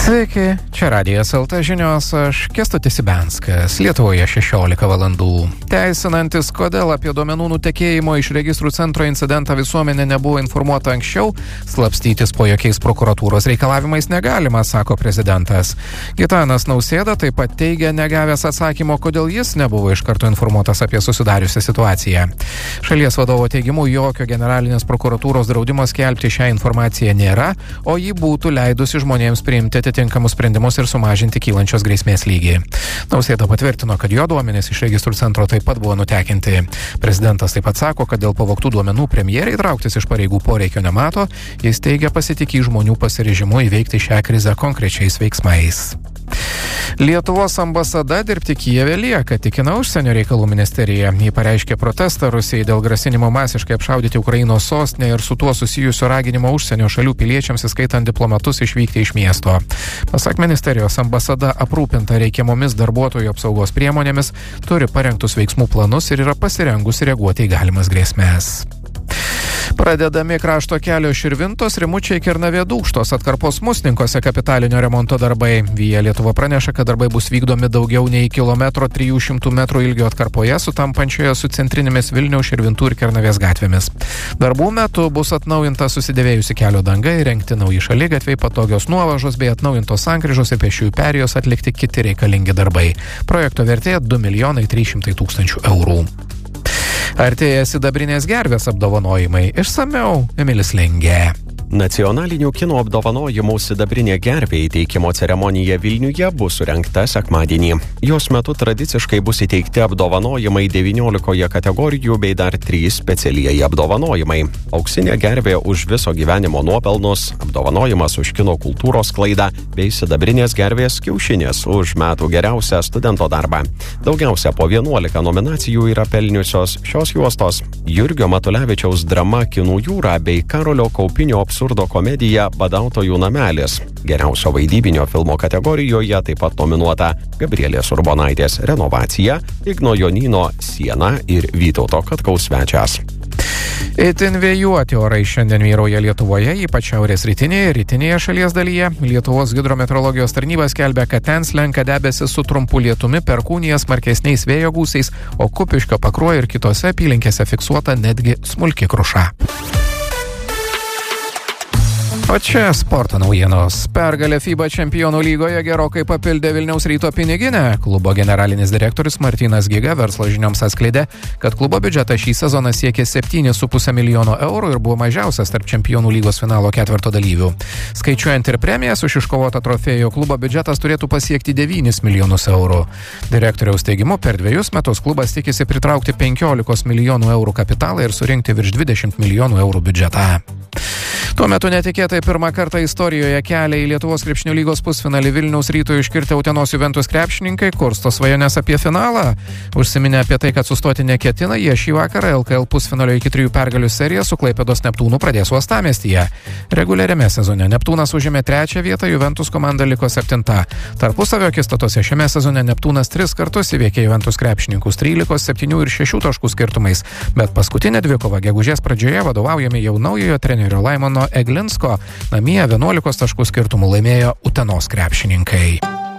Sveiki, čia Radijas LT žinios, aš Kęstutis Ibenskas, Lietuvoje 16 valandų. Teisinantis, kodėl apie duomenų nutekėjimo iš registrų centro incidentą visuomenė nebuvo informuota anksčiau, slapstytis po jokiais prokuratūros reikalavimais negalima, sako prezidentas. Gitanas Nausėda taip pat teigia negavęs atsakymo, kodėl jis nebuvo iš karto informuotas apie susidariusią situaciją. Šalies vadovo teigimu, jokio generalinės prokuratūros draudimo skelbti šią informaciją nėra, o jį būtų leidusi žmonėms priimti atitinkamus sprendimus ir sumažinti kylančios grėsmės lygį. Nausėda patvirtino, kad jo duomenys iš registrų centro taip pat buvo nutekinti. Prezidentas taip pat sako, kad dėl pavogtų duomenų premjerai trauktis iš pareigų poreikio nemato, jis teigia pasitikį žmonių pasiryžimu įveikti šią krizę konkrečiais veiksmais. Lietuvos ambasada dirbti Kijeve lieka, tikina užsienio reikalų ministerija. Ji pareiškė protestą Rusijai dėl grasinimo masiškai apšaudyti Ukrainos sostinę ir su tuo susijusio raginimo užsienio šalių piliečiams, įskaitant diplomatus, išvykti iš miesto. Pasak ministerijos, ambasada aprūpinta reikiamomis darbuotojų apsaugos priemonėmis, turi parengtus veiksmų planus ir yra pasirengusi reaguoti į galimas grėsmes. Pradedami krašto kelio Širvintos, Rimučiai, Kernavė, Dūkštos atkarpos Musninkose kapitalinio remonto darbai. Via Lietuva praneša, kad darbai bus vykdomi daugiau nei 1,300 m ilgio atkarpoje, sutampančioje su centrinėmis Vilniaus, Širvintų ir Kernavės gatvėmis. Darbų metu bus atnaujinta susidėvėjusi kelio danga, įrengti nauji šaligatviai, patogios nuovažos bei atnaujintos sankryžos ir pėsčiųjų perėjos, atlikti kiti reikalingi darbai. Projekto vertė 2 300 000 eurų. Artėja sidabrinės gervės apdovanojimai. Išsamiau Emilis Lengė. Nacionalinių kino apdovanojimų sidabrinė gervė įteikimo ceremonija Vilniuje bus surengta sekmadienį. Jos metu tradiciškai bus įteikti apdovanojimai 19 kategorijų bei dar 3 specialieji apdovanojimai. Auksinė gervė už viso gyvenimo nuopelnus, apdovanojimas už kino kultūros sklaidą bei sidabrinės gervės kiaušinės už metų geriausią studento darbą. Daugiausia po 11 nominacijų yra pelniusios šios juostos: Jurgio Matulevičiaus drama Kinų jūra bei Karolio Kaupinio absurdo komedija Badautojų namelis. Geriausio vaidybinio filmo kategorijoje taip pat nominuota Gabrielės Urbonaitės Renovacija, Igno Jonyno Siena ir Vytauto Katkaus Svečias. Itin vėjuoti orai šiandien vyrauja Lietuvoje, ypač šiaurės rytinėje ir rytinėje šalies dalyje. Lietuvos hidrometeorologijos tarnyba skelbia, kad ten slenka debesis su trumpu lietumi, perkūnija, smarkesniais vėjo gūsiais, o Kupiškio, Pakruojo ir kitose apylinkėse fiksuota netgi smulki kruša. O čia sporto naujienos. Pergalė FIBA čempionų lygoje gerokai papildė Vilniaus Ryto piniginę. Klubo generalinis direktorius Martynas Giga verslo žinioms atskleidė, kad klubo biudžetas šį sezoną siekė 7,5 milijono eurų ir buvo mažiausias tarp čempionų lygos finalo ketverto dalyvių. Skaičiuojant ir premijas už iškovotą trofėjų, klubo biudžetas turėtų pasiekti 9 milijonus eurų. Direktoriaus teigimu, per 2 metus klubas tikisi pritraukti 15 milijonų eurų kapitalą ir surinkti virš 20 milijonų eurų biudžetą. Tuo metu netikėtai pirmą kartą istorijoje kelią į Lietuvos krepšinio lygos pusfinalį Vilniaus Ryto iškirtę Utenos Juventus krepšininkai kursto svajones apie finalą. Užsiminę apie tai, kad sustoti neketina, jie šį vakarą LKL pusfinalio iki 3 pergalių seriją su Klaipėdos Neptūnu pradės uostamiestyje. Reguliariame sezone Neptūnas užėmė 3 vietą, Juventus komanda liko 7. Tarpusavio akistatose šiame sezone Neptūnas 3 kartus įveikė Juventus krepšininkus 13, 7 ir 6 taškų skirtumais, bet paskutinė dvikova gegužės pradžioje vadovaujami jau naujojo trenerio Laimono Eglinsko namie 11 taškų skirtumų laimėjo Utenos krepšininkai.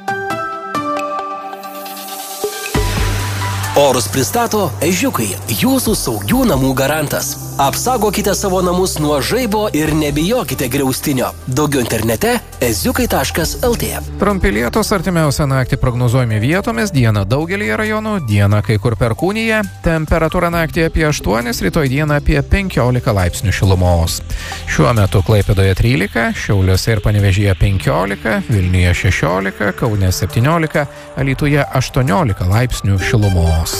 Orus pristato Ežiukai, jūsų saugių namų garantas. Apsaugokite savo namus nuo žaibo ir nebijokite griaustinio. Daugiau internete eziukai.lt. Trumpi lietūs artimiausią naktį prognozuojami vietomis, dieną daugelį rajonų, dieną kai kur perkūnija, temperatūra naktį apie 8, rytoj dieną apie 15 laipsnių šilumos. Šiuo metu Klaipėdoje 13, Šiauliuose ir Panevėžyje 15, Vilniuje 16, Kaune 17, Alytuje 18 laipsnių šilumos.